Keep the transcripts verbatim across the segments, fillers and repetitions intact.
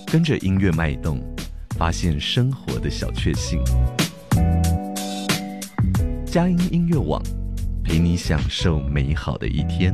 跟着音乐脉动，发现生活的小确幸。佳音音乐网，陪你享受美好的一天。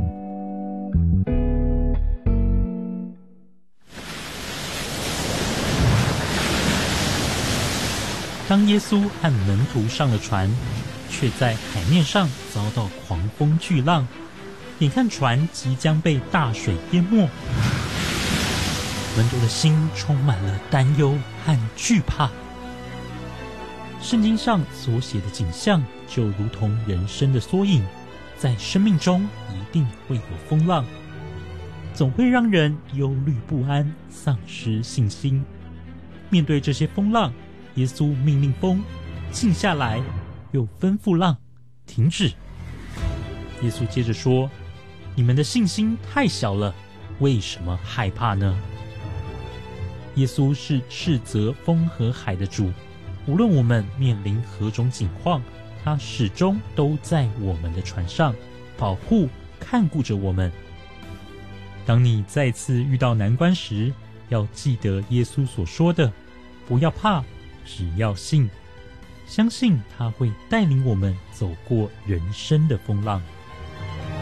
当耶稣和门徒上了船，却在海面上遭到狂风巨浪，眼看船即将被大水淹没，门徒的心充满了担忧和惧怕。圣经上所写的景象就如同人生的缩影，在生命中一定会有风浪，总会让人忧虑不安，丧失信心。面对这些风浪，耶稣命令风静下来，又吩咐浪停止。耶稣接着说：你们的信心太小了，为什么害怕呢？耶稣是斥责风和海的主，无论我们面临何种境况，他始终都在我们的船上，保护看顾着我们。当你再次遇到难关时，要记得耶稣所说的，不要怕，只要信，相信他会带领我们走过人生的风浪。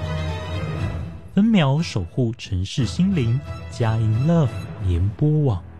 分秒守护城市心灵，佳音 Love 联播网。